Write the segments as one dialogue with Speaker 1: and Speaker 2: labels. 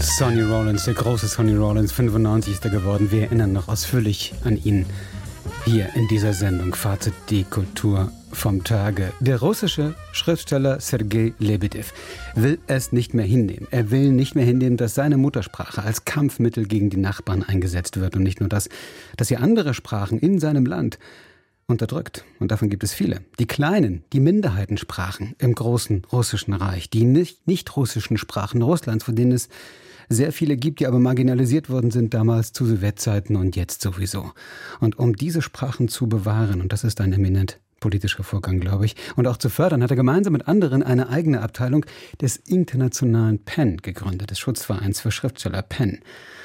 Speaker 1: Sonny Rollins, der große Sonny Rollins, 95 ist er geworden. Wir erinnern noch ausführlich an ihn hier in dieser Sendung. Fazit die Kultur vom Tage. Der russische Schriftsteller Sergei Lebedew will es nicht mehr hinnehmen. Er will nicht mehr hinnehmen, dass seine Muttersprache als Kampfmittel gegen die Nachbarn eingesetzt wird. Und nicht nur das, dass er andere Sprachen in seinem Land unterdrückt. Und davon gibt es viele. Die kleinen, die Minderheitensprachen im großen russischen Reich, die nicht russischen Sprachen Russlands, von denen es sehr viele gibt, die aber marginalisiert worden sind damals zu Sowjetzeiten und jetzt sowieso. Und um diese Sprachen zu bewahren, und das ist ein eminent politischer Vorgang, glaube ich, und auch zu fördern, hat er gemeinsam mit anderen eine eigene Abteilung des internationalen PEN gegründet, des Schutzvereins für Schriftsteller PEN.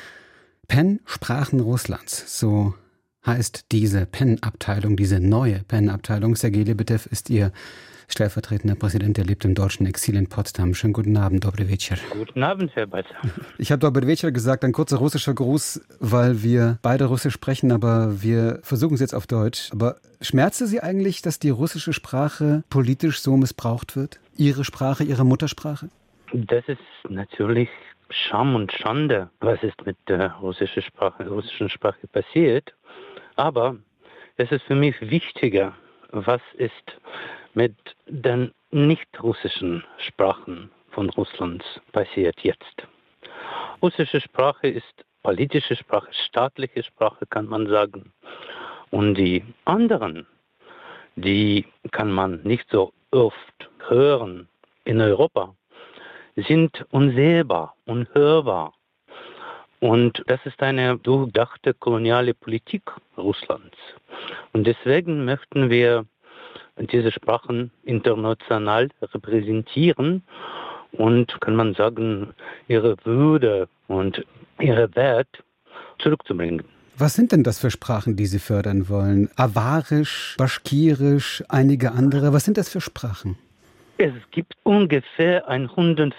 Speaker 1: PEN, Sprachen Russlands, so heißt diese PEN-Abteilung, diese neue PEN-Abteilung. Sergei Lebedew ist ihr stellvertretender Präsident, der lebt im deutschen Exil in Potsdam. Schönen guten Abend, Dobry Večer.
Speaker 2: Guten Abend, Herr Balzer.
Speaker 1: Ich habe Dobry Večer gesagt, ein kurzer russischer Gruß, weil wir beide Russisch sprechen, aber wir versuchen es jetzt auf Deutsch. Aber schmerzt es Sie eigentlich, dass die russische Sprache politisch so missbraucht wird? Ihre Sprache, Ihre Muttersprache?
Speaker 2: Das ist natürlich Scham und Schande, was ist mit der russischen Sprache passiert. Aber es ist für mich wichtiger, was ist mit den nicht-russischen Sprachen von Russlands passiert jetzt. Russische Sprache ist politische Sprache, staatliche Sprache, kann man sagen. Und die anderen, die kann man nicht so oft hören in Europa, sind unsehbar, unhörbar. Und das ist eine durchdachte koloniale Politik Russlands. Und deswegen möchten wir diese Sprachen international repräsentieren und, kann man sagen, ihre Würde und ihre Wert zurückzubringen.
Speaker 1: Was sind denn das für Sprachen, die Sie fördern wollen? Awarisch, Baschkirisch, einige andere. Was sind das für Sprachen?
Speaker 2: Es gibt ungefähr 100